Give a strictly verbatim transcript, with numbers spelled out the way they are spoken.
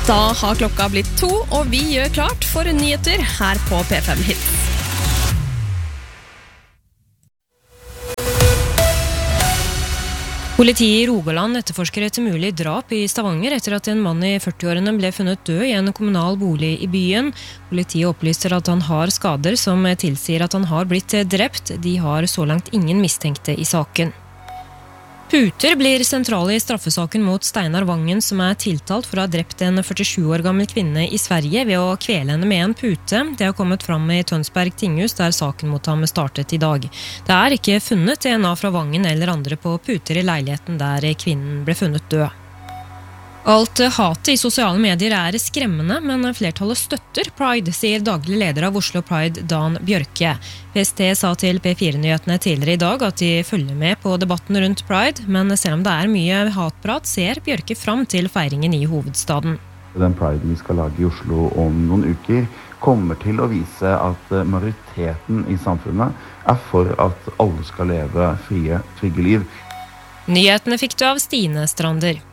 Da har klokka blitt to, og vi gjør klart for nyheter her på P fem Hits. Politiet i Rogaland etterforsker et mulig drap i Stavanger etter at en mann i førtiårene ble funnet død i en kommunal bolig i byen. Politiet opplyser at han har skader som tilsier at han har blitt drept. De har så langt ingen mistenkte i saken. Puter blir sentrale i straffesaken mot Steinar Vangen, som er tiltalt for å ha drept en førtisju år gammel kvinne i Sverige ved å kvele henne med en pute. Det har kommet fram i Tønsberg tinghus, der saken mot ham startet i dag. Det er ikke funnet D N A fra Vangen eller andre på puter i leiligheten der kvinnen ble funnet død. Alt hatet i sosiale medier er skremmende, men flertallet støtter Pride, sier daglig leder av Oslo Pride, Dan Bjørke. P S T sa til P fire-nyhetene tidligere i dag at de følger med på debatten rundt Pride, men selv om det er mye hatprat, ser Bjørke fram til feiringen i hovedstaden. Den Pride vi skal lage i Oslo om noen uker kommer til å vise at majoriteten i samfunnet er for at alle skal leve frie, trygge liv. Nyhetene fikk du av Stine Strander.